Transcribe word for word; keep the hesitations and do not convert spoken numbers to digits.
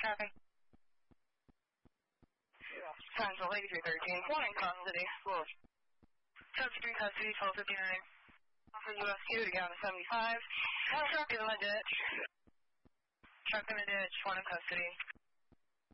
Traffic. Times eighty-three thirteen. One in custody. Look. Substitute custody, twelve fifty-nine. For U S Q to get on the seventy-five. Truck in the ditch. Truck in the ditch, one in custody.